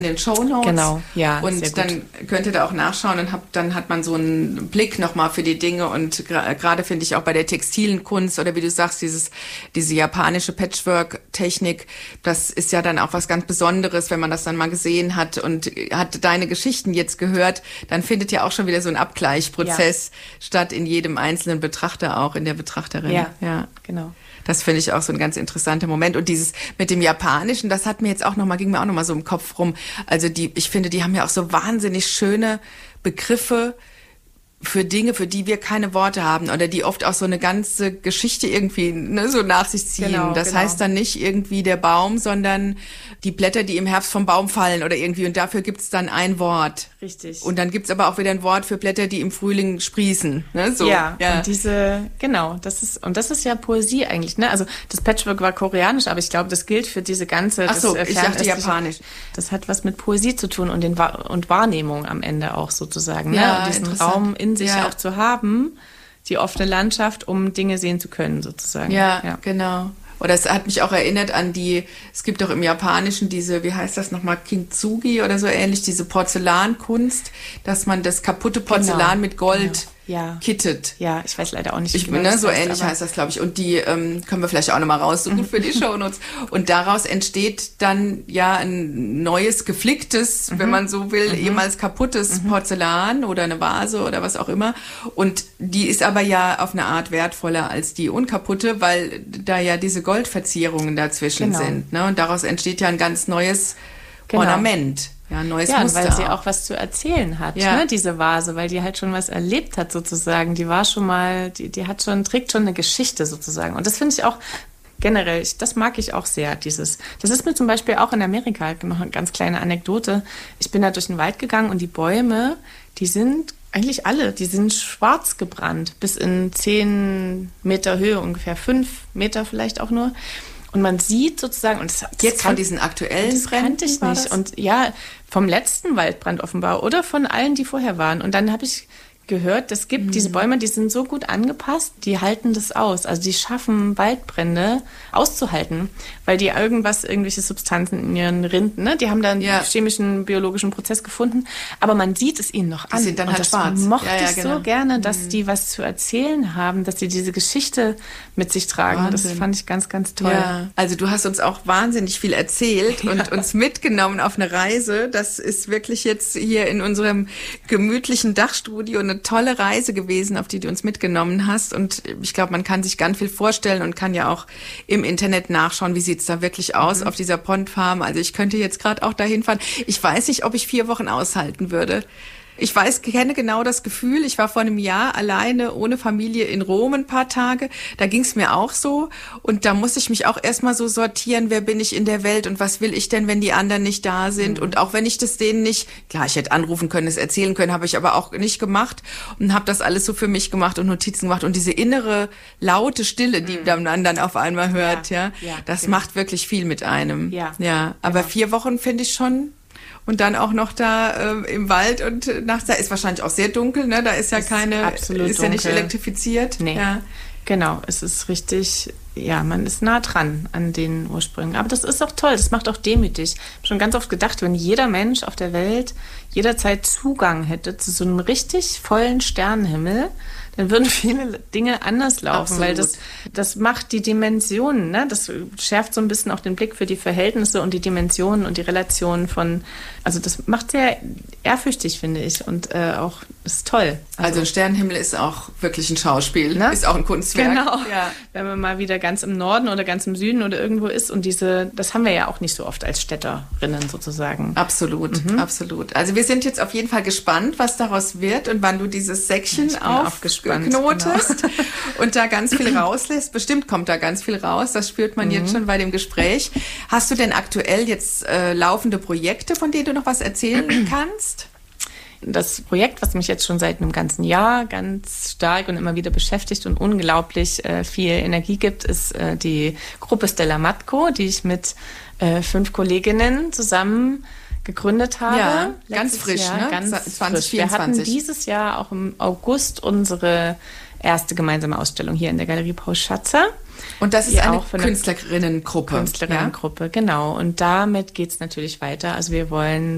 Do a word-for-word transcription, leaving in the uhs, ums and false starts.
in den Shownotes. Genau, ja. Und sehr gut. dann könnt ihr da auch nachschauen und hab, dann hat man so einen Blick nochmal für die Dinge. Und gra- gerade finde ich auch bei der textilen Kunst oder wie du sagst, dieses, diese japanische Patchwork-Technik, das ist ja dann auch was ganz Besonderes, wenn man das dann mal gesehen hat und hat deine Geschichten jetzt gehört, dann findet ja auch schon wieder so ein Abgleichprozess ja. statt in jedem einzelnen Betrachter, auch in der Betrachterin. Ja, ja. genau. Das finde ich auch so ein ganz interessanter Moment. Und dieses mit dem Japanischen, das hat mir jetzt auch nochmal, ging mir auch nochmal so im Kopf rum. Also die, ich finde, die haben ja auch so wahnsinnig schöne Begriffe für Dinge, für die wir keine Worte haben oder die oft auch so eine ganze Geschichte irgendwie ne, so nach sich ziehen. Genau, das genau. heißt dann nicht irgendwie der Baum, sondern die Blätter, die im Herbst vom Baum fallen oder irgendwie. Und dafür gibt's dann ein Wort. Richtig. Und dann gibt's aber auch wieder ein Wort für Blätter, die im Frühling sprießen. Ne? So, ja, ja, und diese, genau, das ist, und das ist ja Poesie eigentlich, ne? Also das Patchwork war koreanisch, aber ich glaube, das gilt für diese ganze... Ach so, das, äh, ich dachte fernöstliche- japanisch. Das hat was mit Poesie zu tun und, den, Wa- und Wahrnehmung am Ende auch sozusagen, Ja, ne? Und diesen interessant. Raum in sich Ja. auch zu haben, die offene Landschaft, um Dinge sehen zu können sozusagen. Ja, ja. genau. Oder es hat mich auch erinnert an die, es gibt doch im Japanischen diese, wie heißt das nochmal, Kintsugi oder so ähnlich, diese Porzellankunst, dass man das kaputte Porzellan Genau. mit Gold Genau. Ja. kittet. Ja, ich weiß leider auch nicht, Ich, genau ne, das so heißt, ähnlich aber- heißt das, glaube ich. Und die ähm, können wir vielleicht auch nochmal raussuchen für die Shownotes. Und daraus entsteht dann ja ein neues, geflicktes, wenn man so will, ehemals kaputtes Porzellan oder eine Vase oder was auch immer. Und die ist aber ja auf eine Art wertvoller als die unkaputte, weil da ja diese Goldverzierungen dazwischen Genau. sind. Ne? Und daraus entsteht ja ein ganz neues Genau. Ornament. Ja, ein neues Ja, und Muster. weil sie auch was zu erzählen hat, Ja. ne, diese Vase, weil die halt schon was erlebt hat sozusagen. Die war schon mal, die, die hat schon, trägt schon eine Geschichte sozusagen. Und das finde ich auch generell, ich, das mag ich auch sehr, dieses. Das ist mir zum Beispiel auch in Amerika noch eine ganz kleine Anekdote. Ich bin da durch den Wald gegangen und die Bäume, die sind eigentlich alle, die sind schwarz gebrannt, bis in zehn Meter Höhe, ungefähr fünf Meter vielleicht auch nur. Und man sieht sozusagen, und das, das Jetzt von kann- diesen aktuellen das kannte ich war nicht. das? Und ja, vom letzten Waldbrand offenbar oder von allen, die vorher waren. Und dann habe ich gehört, es gibt diese Bäume, die sind so gut angepasst, die halten das aus. Also die schaffen Waldbrände auszuhalten, weil die irgendwas, irgendwelche Substanzen in ihren Rinden, ne? Die haben da einen Ja. chemischen, biologischen Prozess gefunden, aber man sieht es ihnen noch Die an. sind dann Und halt das schwarz. mochte Ja, ja, ich genau. so gerne, dass die was zu erzählen haben, dass sie diese Geschichte mit sich tragen. Wahnsinn. Das fand ich ganz, ganz toll. Ja, also du hast uns auch wahnsinnig viel erzählt und uns mitgenommen auf eine Reise. Das ist wirklich jetzt hier in unserem gemütlichen Dachstudio eine tolle Reise gewesen, auf die du uns mitgenommen hast. Und ich glaube, man kann sich ganz viel vorstellen und kann ja auch im Internet nachschauen, wie sieht's da wirklich aus auf dieser Pond-Farm. Also ich könnte jetzt gerade auch dahin fahren. Ich weiß nicht, ob ich vier Wochen aushalten würde. Ich weiß, kenne genau das Gefühl. Ich war vor einem Jahr alleine, ohne Familie in Rom ein paar Tage. Da ging es mir auch so. Und da musste ich mich auch erstmal so sortieren, wer bin ich in der Welt und was will ich denn, wenn die anderen nicht da sind. Und auch wenn ich das denen nicht, klar, ich hätte anrufen können, es erzählen können, habe ich aber auch nicht gemacht und habe das alles so für mich gemacht und Notizen gemacht. Und diese innere, laute Stille, die man dann auf einmal hört, ja, Ja, ja, das genau. macht wirklich viel mit einem. Ja, ja. Aber genau. vier Wochen finde ich schon. Und dann auch noch da äh, im Wald und äh, nachts, da ist wahrscheinlich auch sehr dunkel, ne? Da ist ja Ist keine, absolut ist ja nicht dunkel. elektrifiziert. Nee. Ja. Genau, es ist richtig, ja, man ist nah dran an den Ursprüngen. Aber das ist auch toll, das macht auch demütig. Ich habe schon ganz oft gedacht, wenn jeder Mensch auf der Welt jederzeit Zugang hätte zu so einem richtig vollen Sternenhimmel, dann würden viele Dinge anders laufen, Absolut. weil das, das macht die Dimensionen, ne? Das schärft so ein bisschen auch den Blick für die Verhältnisse und die Dimensionen und die Relationen von, also das macht sehr ehrfürchtig, finde ich, und äh, auch, ist toll. Also ein Sternenhimmel ist auch wirklich ein Schauspiel, ne? Ist auch ein Kunstwerk. Genau. Ja. Wenn man mal wieder ganz im Norden oder ganz im Süden oder irgendwo ist und diese, das haben wir ja auch nicht so oft als Städterinnen sozusagen. Absolut, absolut. Also wir sind jetzt auf jeden Fall gespannt, was daraus wird und wann du dieses Säckchen Ich bin auch gespannt, aufknotest und da ganz viel rauslässt. Bestimmt kommt da ganz viel raus, das spürt man jetzt schon bei dem Gespräch. Hast du denn aktuell jetzt äh, laufende Projekte, von denen du noch was erzählen kannst? Das Projekt, was mich jetzt schon seit einem ganzen Jahr ganz stark und immer wieder beschäftigt und unglaublich äh, viel Energie gibt, ist äh, die Gruppe Stella Matko, die ich mit äh, fünf Kolleginnen zusammen gegründet habe. Ja, ganz Letztes frisch, Jahr, ne? Ganz zwanzig frisch. Wir hatten vierundzwanzig. dieses Jahr auch im August unsere erste gemeinsame Ausstellung hier in der Galerie Paul Schatzer. Und das ist Die eine auch von der Künstlerinnengruppe. Künstlerinnengruppe, genau. Und damit geht es natürlich weiter. Also wir wollen